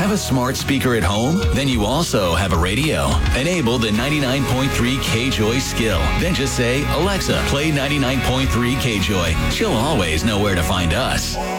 Have a smart speaker at home? Then you also have a radio. Enable the 99.3 K-Joy skill. Then just say, Alexa, play 99.3 K-Joy. She'll always know where to find us.